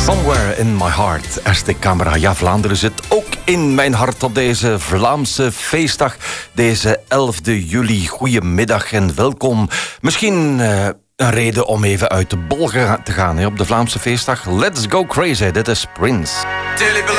Somewhere in my heart, RTL Camera. Ja, Vlaanderen zit ook in mijn hart op deze Vlaamse feestdag. Deze 11 juli. Goedemiddag en welkom. Misschien een reden om even uit de bol te gaan op de Vlaamse feestdag. Let's go crazy, dit is Prince.